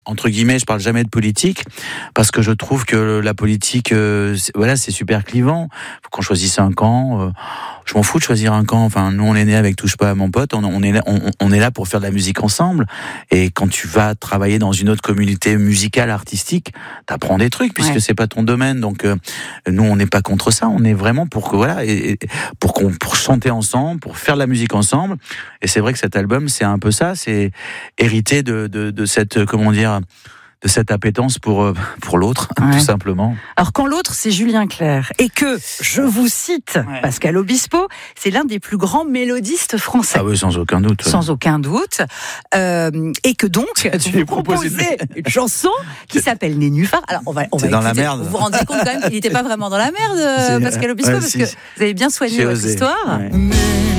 Entre guillemets, je parle jamais de politique parce que je trouve que la politique, c'est super clivant. Faut qu'on choisisse un camp. Je m'en fous de choisir un camp. Enfin, nous, on est né avec Touche pas à mon pote. On est là pour faire de la musique ensemble. Et quand tu vas travailler dans une autre communauté musicale, artistique, t'apprends des trucs puisque c'est pas ton domaine. Donc, nous, on n'est pas contre ça. On est vraiment pour que pour chanter ensemble, pour faire de la musique ensemble. Et c'est vrai que cet album, c'est un peu ça. C'est hérité de cette, comment dire, de cette appétence pour l'autre, tout simplement. Alors quand l'autre, c'est Julien Clerc, et que, je vous cite, Pascal Obispo, c'est l'un des plus grands mélodistes français. Ah oui, sans aucun doute. Sans aucun doute. Et que donc, vous proposez une chanson qui s'appelle Nénuphar. Alors on va dans écouter. La merde. Vous vous rendez compte quand même qu'il n'était pas vraiment dans la merde, Pascal Obispo, parce que vous avez bien soigné votre histoire. Ouais.